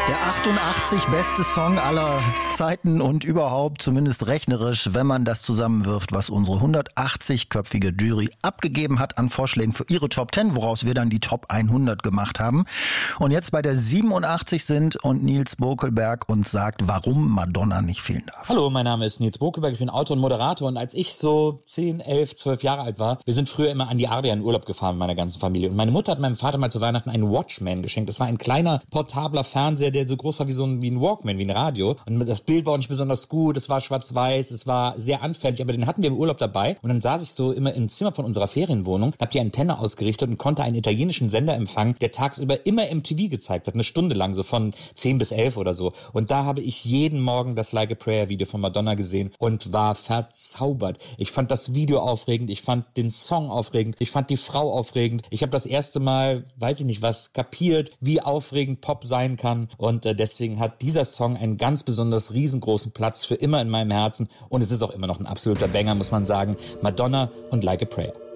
Der 88 beste Song aller Zeiten und überhaupt, zumindest rechnerisch, wenn man das zusammenwirft, was unsere 180-köpfige Jury abgegeben hat an Vorschlägen für ihre Top 10, woraus wir dann die Top 100 gemacht haben. Und jetzt bei der 87 sind und Nils Bokelberg uns sagt, warum Madonna nicht fehlen darf. Hallo, mein Name ist Nils Bokelberg, ich bin Autor und Moderator und als ich so 10, 11, 12 Jahre alt war, wir sind früher immer an die Adria in Urlaub gefahren mit meiner ganzen Familie und meine Mutter hat meinem Vater mal zu Weihnachten einen Watchman geschenkt. Das war ein kleiner portabler Fernseher, der so groß war wie ein Walkman, wie ein Radio. Und das Bild war auch nicht besonders gut, es war schwarz-weiß, es war sehr anfällig, aber den hatten wir im Urlaub dabei. Und dann saß ich so immer im Zimmer von unserer Ferienwohnung, hab die Antenne ausgerichtet und konnte einen italienischen Sender empfangen, der tagsüber immer MTV gezeigt hat, eine Stunde lang, so von 10 bis 11 oder so. Und da habe ich jeden Morgen das Like a Prayer Video von Madonna gesehen und war verzaubert. Ich fand das Video aufregend, ich fand den Song aufregend, ich fand die Frau aufregend. Ich habe das erste Mal, weiß ich nicht was, kapiert, wie aufregend Pop sein kann. Und deswegen hat dieser Song einen ganz besonders riesengroßen Platz für immer in meinem Herzen. Und es ist auch immer noch ein absoluter Banger, muss man sagen. Madonna und Like a Prayer.